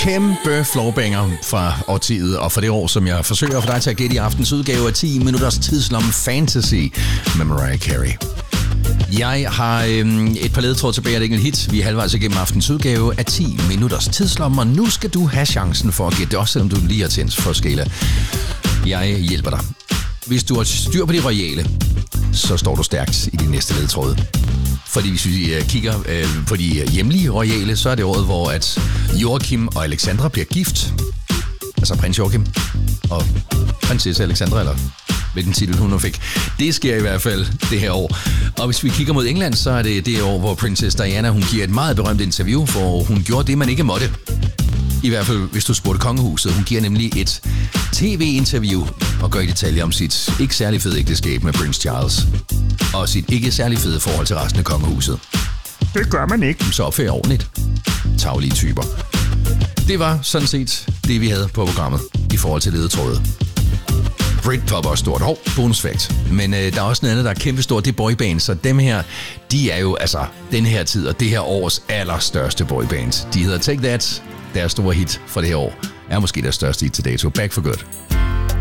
kæmpe floorbanger fra årtiet, og for det år, som jeg forsøger for dig til at gætte i aftens udgave af 10 minutters tidslomme Fantasy med Mariah Carey. Jeg har et par ledetråd tilbage af et enkelt hit. Vi er halvvejs igennem aftens udgave af 10 minutters tidslomme, og nu skal du have chancen for at gætte det, også selvom du lige har tændt for skala. Jeg hjælper dig. Hvis du har styr på de royale, så står du stærkt i de næste ledetråd. Fordi hvis vi kigger på de hjemlige royale, så er det året, hvor at Joachim og Alexandra bliver gift. Altså prins Joachim og prinsesse Alexandra, eller hvilken titel hun nu fik. Det sker i hvert fald det her år. Og hvis vi kigger mod England, så er det det år, hvor prinsesse Diana, hun giver et meget berømt interview, hvor hun gjorde det, man ikke måtte. I hvert fald, hvis du spurgte kongehuset. Hun giver nemlig et tv-interview og gør i detaljer om sit ikke særlig fede ægteskab med Prince Charles. Og sit ikke særlig fede forhold til resten af kongehuset. Det gør man ikke. Så opfør ordentligt. Taglige typer. Det var sådan set det, vi havde på programmet i forhold til ledetrådet. Britpop er stort. Bonusfakt. Men der er også noget andet, der er kæmpestort. Det er boybands. Så dem her, de er jo altså den her tid og det her års allerstørste boybands. De hedder Take That. Deres store hit for det her år er måske deres største hit til dato. Back for Good.